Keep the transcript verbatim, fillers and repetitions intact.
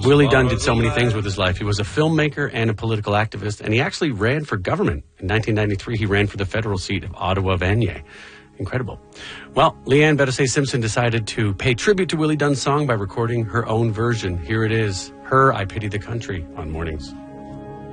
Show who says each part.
Speaker 1: Willie Dunn did so many things with his life. He was a filmmaker and a political activist, and he actually ran for government. In nineteen ninety-three, he ran for the federal seat of Ottawa-Vanier. Incredible. Well, Leanne Bettesay-Simpson decided to pay tribute to Willie Dunn's song by recording her own version. Here it is, her I Pity the Country on Mornings.